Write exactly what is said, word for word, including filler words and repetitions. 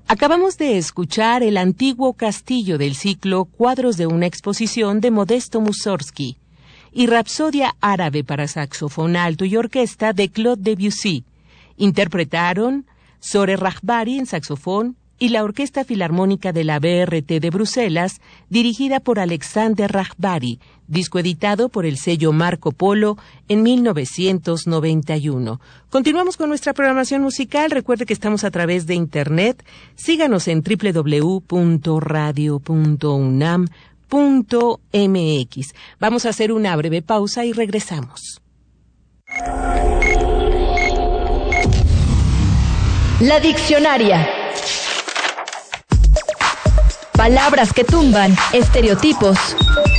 Acabamos de escuchar El antiguo castillo del ciclo Cuadros de una exposición de Modesto Mussorgsky y Rapsodia árabe para saxofón alto y orquesta de Claude Debussy. Interpretaron Zore Rahbari en saxofón y la Orquesta Filarmónica de la B R T de Bruselas, dirigida por Alexander Rahbari, disco editado por el sello Marco Polo en mil novecientos noventa y uno. Continuamos con nuestra programación musical. Recuerde que estamos a través de Internet. Síganos en doble u doble u doble u punto radio punto unam punto m x. Vamos a hacer una breve pausa y regresamos. La Diccionaria. Palabras que tumban estereotipos.